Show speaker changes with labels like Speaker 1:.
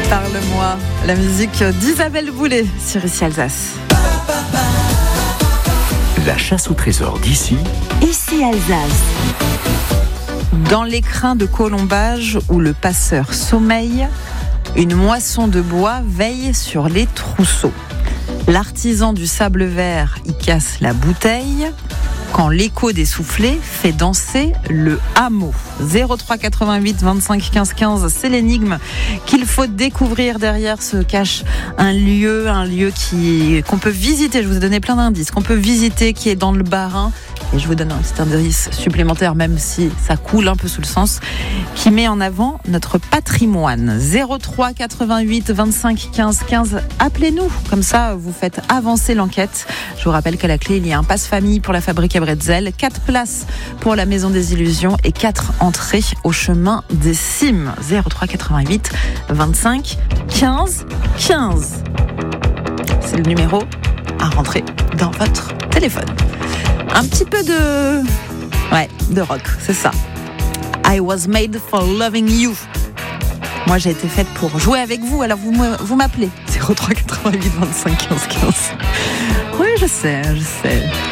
Speaker 1: Parle-moi, la musique d'Isabelle Boulay sur Ici Alsace.
Speaker 2: La chasse au trésor d'ici.
Speaker 3: Ici Alsace.
Speaker 1: Dans l'écrin de colombage où le passeur sommeille, une moisson de bois veille sur les trousseaux. L'artisan du sable vert y casse la bouteille quand l'écho des soufflets fait danser le hameau. 03 88 25 15 15, c'est l'énigme qu'il faut découvrir. Derrière se cache un lieu qu'on peut visiter. Je vous ai donné plein d'indices, qu'on peut visiter, qui est dans le Bas-Rhin. Et je vous donne un petit indice supplémentaire, même si ça coule un peu sous le sens, qui met en avant notre patrimoine. 03 88 25 15 15. Appelez-nous, comme ça vous faites avancer l'enquête. Je vous rappelle qu'à la clé, il y a un passe-famille pour la fabrique à bretzel, 4 places pour la Maison des Illusions et 4 entrées au chemin des Cimes. 03 88 25 15 15. C'est le numéro à rentrer dans votre téléphone. Un petit peu de rock, c'est ça. I was made for loving you. Moi, j'ai été faite pour jouer avec vous, alors vous m'appelez. 03 88 25 15 15. Oui, je sais.